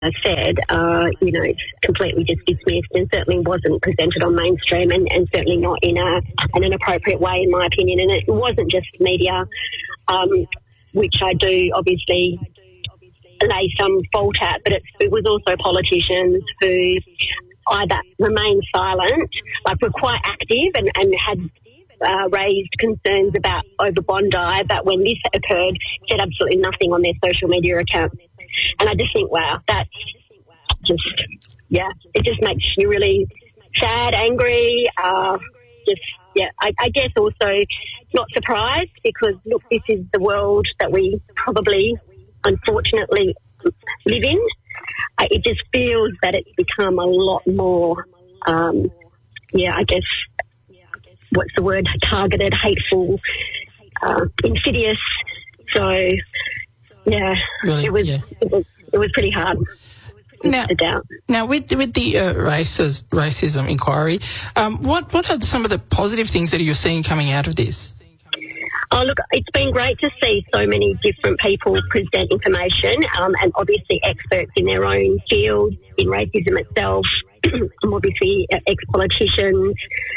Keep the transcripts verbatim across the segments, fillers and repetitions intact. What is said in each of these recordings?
I said, uh, you know, it's completely just dismissed and certainly wasn't presented on mainstream and, and certainly not in a in an appropriate way, in my opinion. And it wasn't just media, um, which I do obviously lay some fault at, but it, it was also politicians who either remained silent, like were quite active and, and had uh, raised concerns about over Bondi, but when this occurred, said absolutely nothing on their social media accounts. And I just think, wow, that's just, yeah, it just makes you really sad, angry, uh, just, yeah, I, I guess also not surprised because, look, this is the world that we probably, unfortunately, live in. Uh, it just feels that it's become a lot more, um, yeah, I guess, what's the word, targeted, hateful, uh, insidious. So, yeah, really, it was, yeah. it was it was pretty hard. Now, doubt. now with with the uh, races, racism inquiry, um, what what are some of the positive things that you're seeing coming out of this? Oh, look, it's been great to see so many different people present information, um, and obviously experts in their own field in racism itself, and obviously ex-politicians,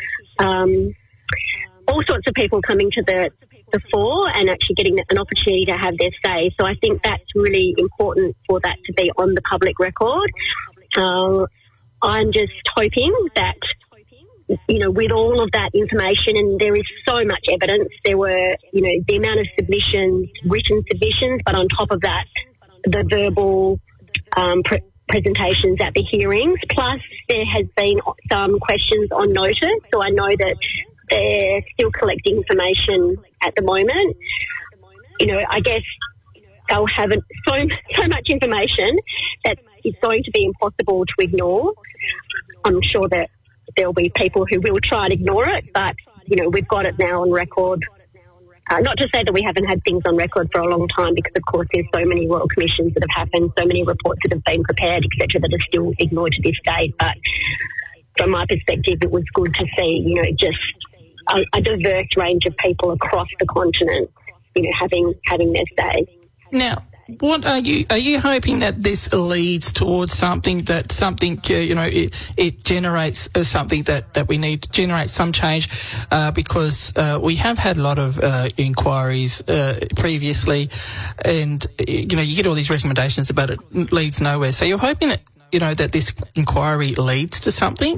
um, all sorts of people coming to the the fore and actually getting an opportunity to have their say. So I think that's really important for that to be on the public record. Uh, I'm just hoping that, you know, with all of that information, and there is so much evidence, there were, you know, the amount of submissions, written submissions, but on top of that, the verbal um, pre- presentations at the hearings, plus there has been some questions on notice. So I know that they're still collecting information at the moment. You know, I guess they'll have so, so much information that it's going to be impossible to ignore. I'm sure that there'll be people who will try and ignore it, but, you know, we've got it now on record. Uh, not to say that we haven't had things on record for a long time, because, of course, there's so many royal commissions that have happened, so many reports that have been prepared, et cetera, that are still ignored to this day. But from my perspective, it was good to see, you know, just a, a diverse range of people across the continent, you know, having having their say. Now, what are you are you hoping that this leads towards something that something uh, you know it, it generates uh, something that, that we need to generate some change uh, because uh, we have had a lot of uh, inquiries uh, previously, and you know you get all these recommendations but it leads nowhere. So you're hoping that you know that this inquiry leads to something.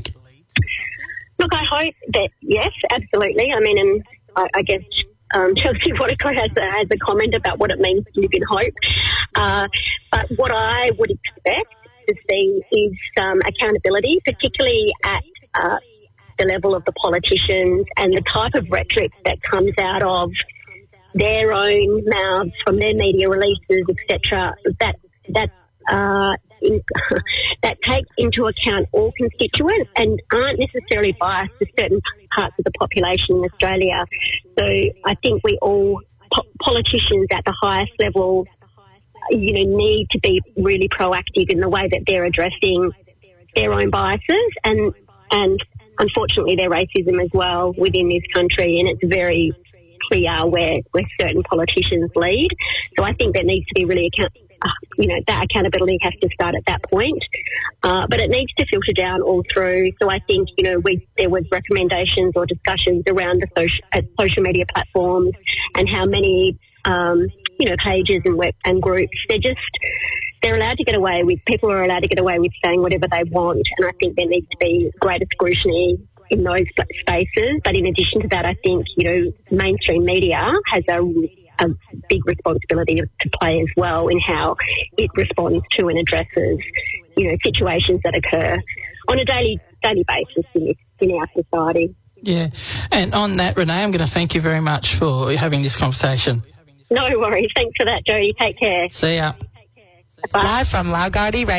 Look, I hope that yes, absolutely. I mean, and I, I guess. Um, Chelsea Waterco has a, has a comment about what it means to live in hope. Uh, but what I would expect to see is some accountability, particularly at uh, the level of the politicians and the type of rhetoric that comes out of their own mouths from their media releases, et cetera. That that uh, in, that take into account all constituents and aren't necessarily biased to certain parts of the population in Australia. So I think we all, po- politicians at the highest level, you know, need to be really proactive in the way that they're addressing their own biases and and unfortunately their racism as well within this country. And it's very clear where, where certain politicians lead. So I think there needs to be really account. Uh, you know, that accountability has to start at that point. Uh, but it needs to filter down all through. So I think, you know, we, there was recommendations or discussions around the social, uh, social media platforms and how many, um, you know, pages and web and groups. They're just, they're allowed to get away with, people are allowed to get away with saying whatever they want. And I think there needs to be greater scrutiny in those spaces. But in addition to that, I think, you know, mainstream media has a a big responsibility to play as well in how it responds to and addresses, you know, situations that occur on a daily daily basis in, in our society. Yeah, and on that, Renee, I'm going to thank you very much for having this conversation. No worries. Thanks for that, Jodie. Take care. See ya. Bye. Live from Laogardy Radio.